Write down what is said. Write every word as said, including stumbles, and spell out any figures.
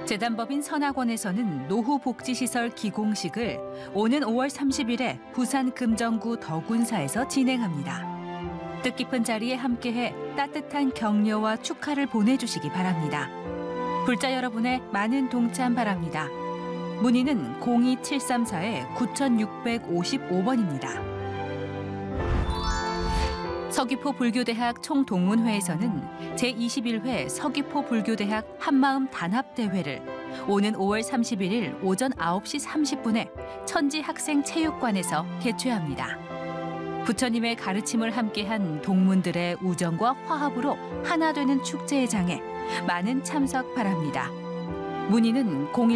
재단법인 선학원에서는 노후복지시설 기공식을 오는 오월 삼십일에 부산 금정구 덕운사에서 진행합니다. 뜻깊은 자리에 함께해 따뜻한 격려와 축하를 보내주시기 바랍니다. 불자 여러분의 많은 동참 바랍니다. 문의는 공이 칠삼사 구육오오 번입니다. 서귀포 불교대학 총동문회에서는 제이십일 회 서귀포 불교대학 한마음 단합대회를 오는 오월 삼십일일 오전 아홉 시 삼십 분에 천지학생체육관에서 개최합니다. 부처님의 가르침을 함께한 동문들의 우정과 화합으로 하나 되는 축제의 장에 많은 참석 바랍니다. 문의는 공일